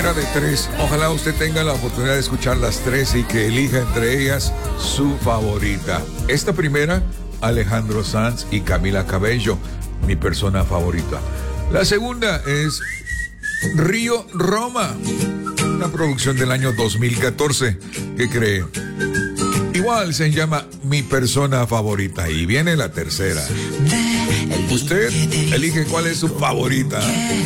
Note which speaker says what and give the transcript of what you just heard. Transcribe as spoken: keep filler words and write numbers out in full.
Speaker 1: primera de tres. Ojalá usted tenga la oportunidad de escuchar las tres y que elija entre ellas su favorita. Esta primera, Alejandro Sanz y Camila Cabello, mi persona favorita. La segunda es Río Roma, una producción del año dos mil catorce. ¿Qué cree? Igual se llama Mi persona favorita. Y viene la tercera. Usted elige cuál es su favorita.